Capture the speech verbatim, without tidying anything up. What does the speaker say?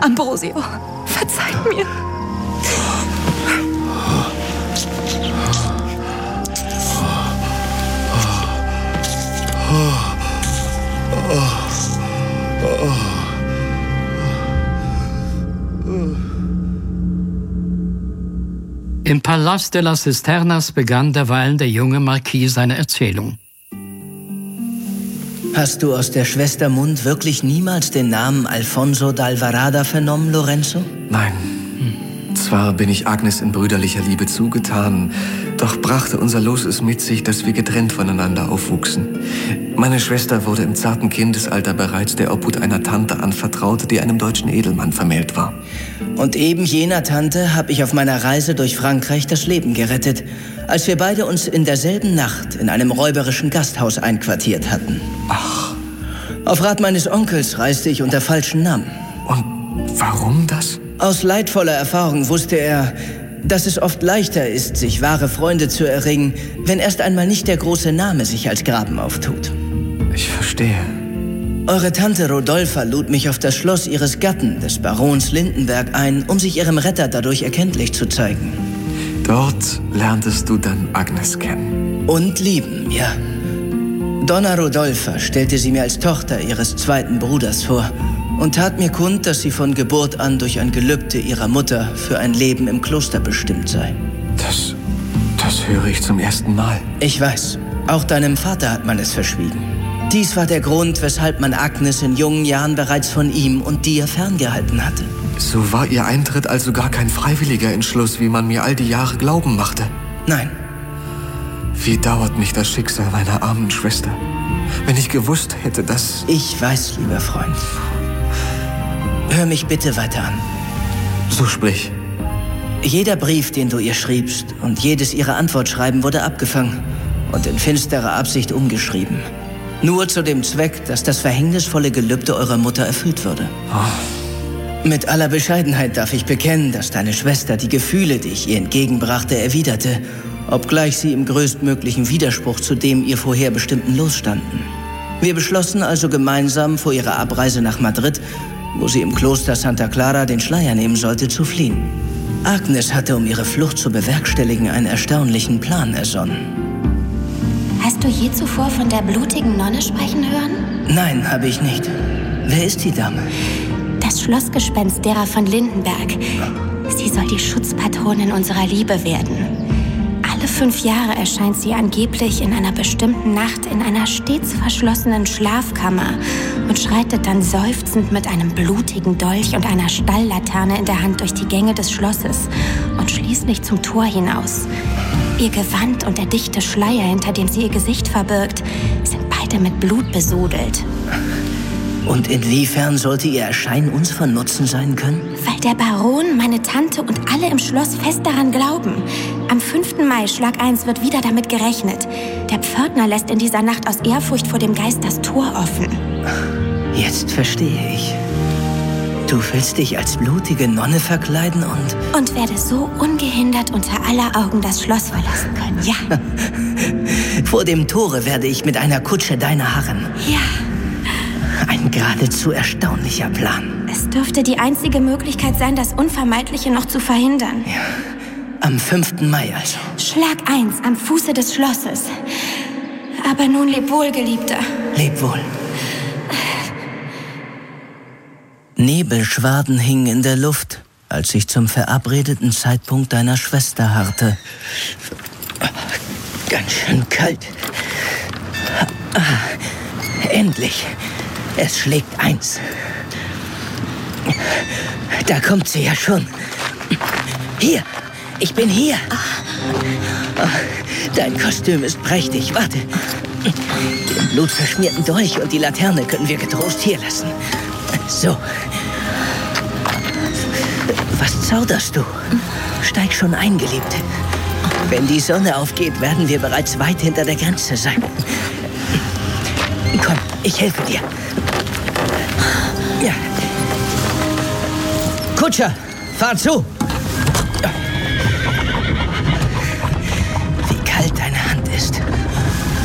Ambrosio, verzeiht mir. Im Palast de las Cisternas begann derweilen der junge Marquis seine Erzählung. Hast du aus der Schwester Mund wirklich niemals den Namen Alfonso d'Alvarada vernommen, Lorenzo? Nein. Zwar bin ich Agnes in brüderlicher Liebe zugetan, doch brachte unser Los es mit sich, dass wir getrennt voneinander aufwuchsen. Meine Schwester wurde im zarten Kindesalter bereits der Obhut einer Tante anvertraut, die einem deutschen Edelmann vermählt war. Und eben jener Tante habe ich auf meiner Reise durch Frankreich das Leben gerettet, als wir beide uns in derselben Nacht in einem räuberischen Gasthaus einquartiert hatten. Ach. Auf Rat meines Onkels reiste ich unter falschen Namen. Und warum das? Aus leidvoller Erfahrung wusste er, dass es oft leichter ist, sich wahre Freunde zu erringen, wenn erst einmal nicht der große Name sich als Graben auftut. Ich verstehe. Eure Tante Rodolpha lud mich auf das Schloss ihres Gatten, des Barons Lindenberg, ein, um sich ihrem Retter dadurch erkenntlich zu zeigen. Dort lerntest du dann Agnes kennen. Und lieben, ja. Donna Rodolpha stellte sie mir als Tochter ihres zweiten Bruders vor und tat mir kund, dass sie von Geburt an durch ein Gelübde ihrer Mutter für ein Leben im Kloster bestimmt sei. Das, das höre ich zum ersten Mal. Ich weiß, auch deinem Vater hat man es verschwiegen. Dies war der Grund, weshalb man Agnes in jungen Jahren bereits von ihm und dir ferngehalten hatte. So war ihr Eintritt also gar kein freiwilliger Entschluss, wie man mir all die Jahre glauben machte. Nein. Wie dauert mich das Schicksal meiner armen Schwester? Wenn ich gewusst hätte, dass... Ich weiß, lieber Freund. Hör mich bitte weiter an. So sprich. Jeder Brief, den du ihr schriebst und jedes ihrer Antwortschreiben wurde abgefangen und in finsterer Absicht umgeschrieben. Nur zu dem Zweck, dass das verhängnisvolle Gelübde eurer Mutter erfüllt würde. Oh. Mit aller Bescheidenheit darf ich bekennen, dass deine Schwester die Gefühle, die ich ihr entgegenbrachte, erwiderte, obgleich sie im größtmöglichen Widerspruch zu dem ihr vorher bestimmten Los standen. Wir beschlossen also gemeinsam vor ihrer Abreise nach Madrid, wo sie im Kloster Santa Clara den Schleier nehmen sollte, zu fliehen. Agnes hatte, um ihre Flucht zu bewerkstelligen, einen erstaunlichen Plan ersonnen. Hast du je zuvor von der blutigen Nonne sprechen hören? Nein, habe ich nicht. Wer ist die Dame? Das Schlossgespenst derer von Lindenberg. Sie soll die Schutzpatronin unserer Liebe werden. Alle fünf Jahre erscheint sie angeblich in einer bestimmten Nacht in einer stets verschlossenen Schlafkammer und schreitet dann seufzend mit einem blutigen Dolch und einer Stalllaterne in der Hand durch die Gänge des Schlosses und schließlich zum Tor hinaus. Ihr Gewand und der dichte Schleier, hinter dem sie ihr Gesicht verbirgt, sind beide mit Blut besudelt. Und inwiefern sollte ihr Erscheinen uns von Nutzen sein können? Weil der Baron, meine Tante und alle im Schloss fest daran glauben. Am fünften Mai, Schlag eins, wird wieder damit gerechnet. Der Pförtner lässt in dieser Nacht aus Ehrfurcht vor dem Geist das Tor offen. Jetzt verstehe ich. Du willst dich als blutige Nonne verkleiden und... Und werde so ungehindert unter aller Augen das Schloss verlassen können, ja. Vor dem Tore werde ich mit einer Kutsche deiner harren. Ja. Ein geradezu erstaunlicher Plan. Es dürfte die einzige Möglichkeit sein, das Unvermeidliche noch zu verhindern. Ja. Am fünften Mai also. Schlag eins am Fuße des Schlosses. Aber nun leb wohl, Geliebter. Leb wohl. Nebelschwaden hingen in der Luft, als ich zum verabredeten Zeitpunkt deiner Schwester harrte. Ganz schön kalt. Endlich. Es schlägt eins. Da kommt sie ja schon. Hier, ich bin hier. Dein Kostüm ist prächtig. Warte. Den blutverschmierten Dolch und die Laterne können wir getrost hier lassen. So. Was zauderst du? Steig schon ein, Geliebte. Wenn die Sonne aufgeht, werden wir bereits weit hinter der Grenze sein. Komm, ich helfe dir. Ja. Kutscher, fahr zu!